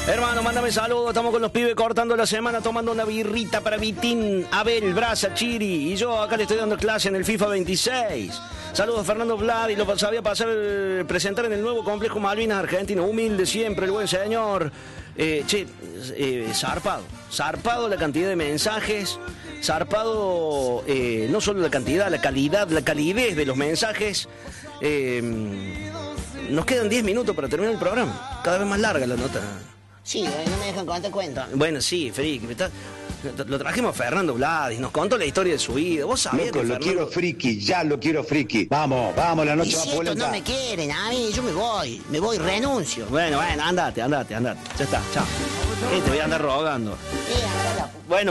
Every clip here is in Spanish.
Hermano, mándame saludos. Estamos con los pibes cortando la semana, tomando una birrita para Vitín, Abel, Brasa, Chiri. Y yo acá le estoy dando clase en el FIFA 26. Saludos a Fernando Vlad. Y lo sabía presentar en el nuevo complejo Malvinas Argentino. Humilde siempre, el buen señor. Zarpado la cantidad de mensajes. Zarpado no solo la cantidad, la calidad, la calidez de los mensajes. Nos quedan 10 minutos para terminar el programa. Cada vez más larga la nota. Sí, no me dejan contar cuenta. Bueno, sí, Friki. Lo trajimos a Fernando Vladis, nos contó la historia de su vida. Vos sabés. Loco, lo quiero friki, ya lo quiero friki. Vamos, la noche va polenta. No me quieren, a mí, yo me voy, renuncio. Bueno, andate. Ya está, chao. Te voy a andar rogando. Bueno.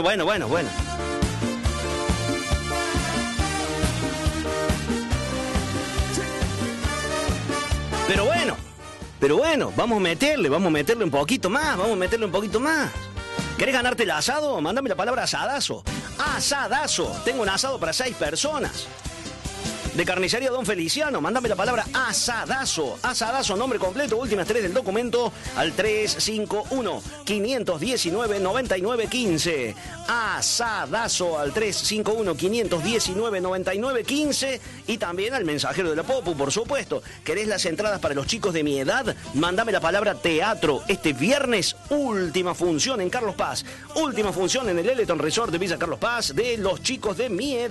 Pero bueno, vamos a meterle un poquito más, ¿Querés ganarte el asado? Mándame la palabra asadazo. Asadazo. Tengo un asado para 6 personas. De carnicería Don Feliciano, mándame la palabra asadazo. Asadazo, nombre completo, últimas 3 del documento al 351-519-9915. Asadazo al 351-519-9915. Y también al mensajero de la Popu, por supuesto. ¿Querés las entradas para los chicos de mi edad? Mándame la palabra teatro. Este viernes, última función en Carlos Paz. Última función en el Eleton Resort de Villa Carlos Paz de los chicos de mi edad.